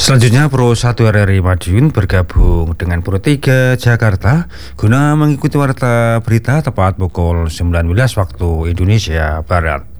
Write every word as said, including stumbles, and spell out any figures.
Selanjutnya Pro satu R R I Madiun bergabung dengan Pro tiga Jakarta guna mengikuti warta berita tepat pukul sembilan belas waktu Indonesia Barat.